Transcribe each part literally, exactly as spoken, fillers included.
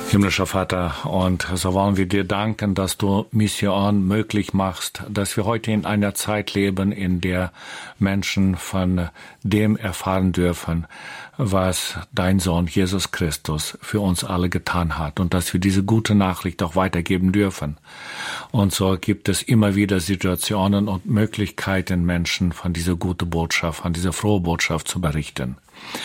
Himmlischer Vater, und so wollen wir dir danken, dass du Mission möglich machst, dass wir heute in einer Zeit leben, in der Menschen von dem erfahren dürfen, was dein Sohn Jesus Christus für uns alle getan hat, und dass wir diese gute Nachricht auch weitergeben dürfen. Und so gibt es immer wieder Situationen und Möglichkeiten, Menschen von dieser guten Botschaft, von dieser frohen Botschaft zu berichten.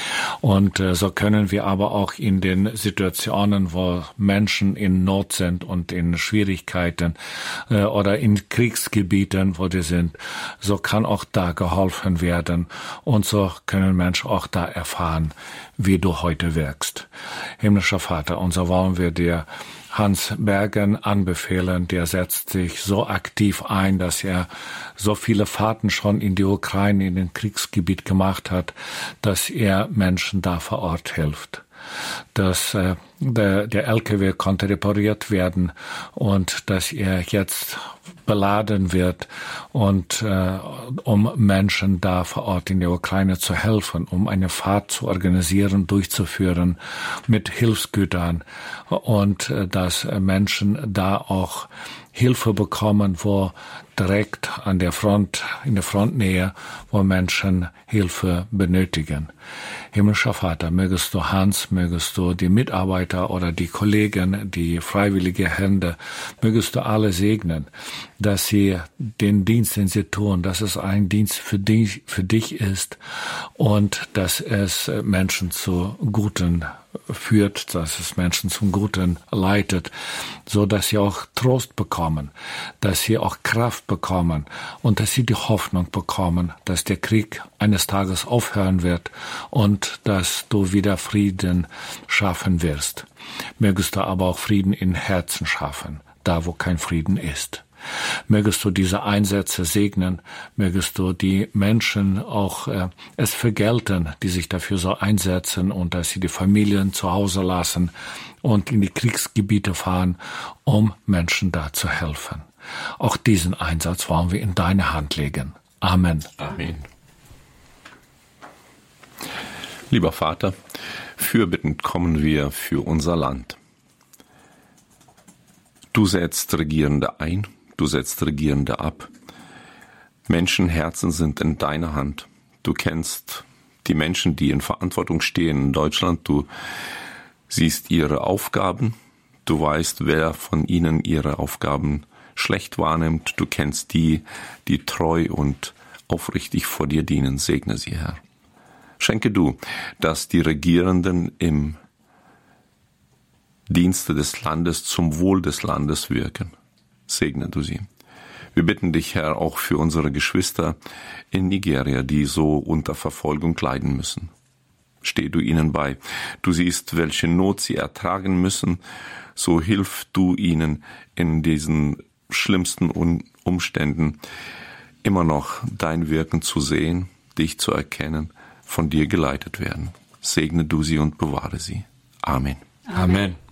Und äh, so können wir aber auch in den Situationen, wo Menschen in Not sind und in Schwierigkeiten äh, oder in Kriegsgebieten, wo die sind, so kann auch da geholfen werden. Und so können Menschen auch da erfahren, wie du heute wirkst. Himmlischer Vater, und so wollen wir dir Hans Bergen anbefehlen, der setzt sich so aktiv ein, dass er so viele Fahrten schon in die Ukraine, in den Kriegsgebiet gemacht hat, dass er Menschen da vor Ort hilft. Dass äh, der, der L K W konnte repariert werden und dass er jetzt beladen wird und äh, um Menschen da vor Ort in der Ukraine zu helfen, um eine Fahrt zu organisieren, durchzuführen mit Hilfsgütern, und äh, dass Menschen da auch Hilfe bekommen, wo direkt an der Front, in der Frontnähe, wo Menschen Hilfe benötigen. Himmlischer Vater, mögest du Hans, mögest du die Mitarbeiter oder die Kollegen, die freiwillige Hände, mögest du alle segnen, dass sie den Dienst, den sie tun, dass es ein Dienst für dich, für dich ist, und dass es Menschen zu Guten führt, dass es Menschen zum Guten leitet, so dass sie auch Trost bekommen, dass sie auch Kraft bekommen und dass sie die Hoffnung bekommen, dass der Krieg eines Tages aufhören wird und dass du wieder Frieden schaffen wirst. Mögest du aber auch Frieden in Herzen schaffen, da wo kein Frieden ist. Mögest du diese Einsätze segnen, mögest du die Menschen auch äh, es vergelten, die sich dafür so einsetzen, und dass sie die Familien zu Hause lassen und in die Kriegsgebiete fahren, um Menschen da zu helfen. Auch diesen Einsatz wollen wir in deine Hand legen. Amen. Amen. Lieber Vater, fürbittend kommen wir für unser Land. Du setzt Regierende ein, du setzt Regierende ab. Menschenherzen sind in deiner Hand. Du kennst die Menschen, die in Verantwortung stehen in Deutschland. Du siehst ihre Aufgaben. Du weißt, wer von ihnen ihre Aufgaben schlecht wahrnimmt. Du kennst die, die treu und aufrichtig vor dir dienen. Segne sie, Herr. Schenke du, dass die Regierenden im Dienste des Landes zum Wohl des Landes wirken. Segne du sie. Wir bitten dich, Herr, auch für unsere Geschwister in Nigeria, die so unter Verfolgung leiden müssen. Steh du ihnen bei. Du siehst, welche Not sie ertragen müssen. So hilf du ihnen in diesen schlimmsten Umständen immer noch dein Wirken zu sehen, dich zu erkennen, von dir geleitet werden. Segne du sie und bewahre sie. Amen. Amen.